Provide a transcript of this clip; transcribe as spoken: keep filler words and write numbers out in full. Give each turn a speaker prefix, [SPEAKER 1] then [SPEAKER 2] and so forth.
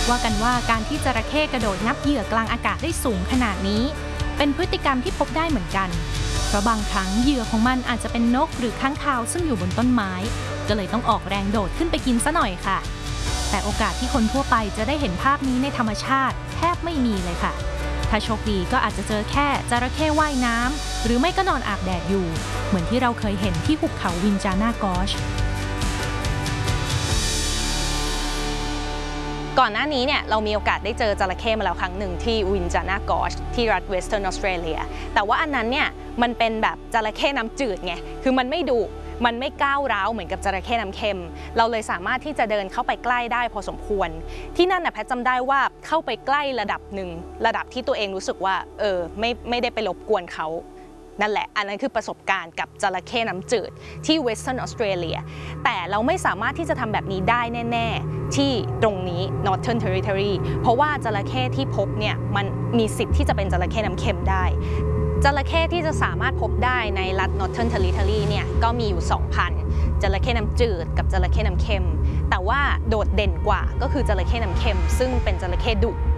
[SPEAKER 1] ว่ากันว่าการที่จระเข้กระโดดงับเหยื่อกลางอากาศได้สูงขนาดนี้เป็นพฤติกรรมที่พบได้เหมือนกันเพราะบางครั้งเหยื่อของมันอาจจะเป็นนกหรือค้างคาวซึ่งอยู่บนต้นไม้ก็เลยต้องออกแรงโดดขึ้นไปกินซะหน่อยค่ะแต่โอกาสที่คนทั่วไปจะได้เห็นภาพนี้ในธรรมชาติแทบไม่มีเลยค่ะถ้าโชคดีก็อาจจะเจอแค่จระเข้ว่ายน้ำหรือไม่ก็นอนอาบแดดอยู่เหมือนที่เราเคยเห็นที่หุบเขาวินจานากอช
[SPEAKER 2] ก่อนหน้านี้เนี่ยเรามีโอกาสได้เจอจระเข้มาแล้วครั้งหนึ่งที่วินจานากอชที่รัฐเวสเทิร์นออสเตรเลียแต่ว่าอันนั้นเนี่ยมันเป็นแบบจระเข้น้ำจืดไงคือมันไม่ดุมันไม่ก้าวร้าวเหมือนกับจระเข้น้ำเค็มเราเลยสามารถที่จะเดินเข้าไปใกล้ได้พอสมควรที่นั่นน่ะแพทจำได้ว่าเข้าไปใกล้ระดับหนึ่งระดับที่ตัวเองรู้สึกว่าเออไม่ไม่ได้ไปรบกวนเขานั่นแหละอันนั้นคือประสบการณ์กับจระเข้น้ำจืดที่เวสเทิร์นออสเตรเลียแต่เราไม่สามารถที่จะทำแบบนี้ได้แน่ๆที่ตรงนี้ Northern Territory เพราะว่าจระเข้ที่พบเนี่ยมันมีสิทธิ์ที่จะเป็นจระเข้น้ำเค็มได้จระเข้ที่จะสามารถพบได้ในรัฐ Northern Territory เนี่ยก็มีอยู่ สองพัน จระเข้น้ำจืดกับจระเข้น้ำเค็มแต่ว่าโดดเด่นกว่าก็คือจระเข้น้ำเค็มซึ่งเป็นจระเข้ดุ